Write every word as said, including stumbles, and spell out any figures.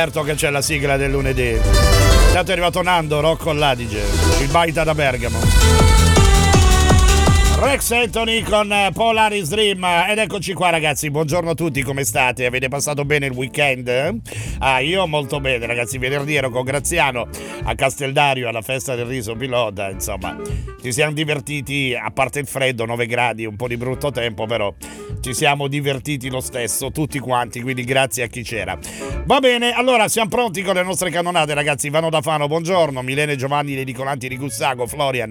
Certo che c'è la sigla del lunedì. Intanto è arrivato Nando, Rocco all'Adige, il baita da Bergamo. Rex Anthony con Polaris Dream. Ed eccoci qua, ragazzi, buongiorno a tutti, come state? Avete passato bene il weekend? Ah, io molto bene, ragazzi. Venerdì ero con Graziano a Casteldario alla festa del riso pilota, insomma ci siamo divertiti, a parte il freddo, nove gradi, un po' di brutto tempo, però ci siamo divertiti lo stesso tutti quanti, quindi grazie a chi c'era. Va bene, allora siamo pronti con le nostre cannonate, ragazzi. Ivano da Fano, buongiorno. Milene Giovanni, Edicolanti di Gussago, Florian,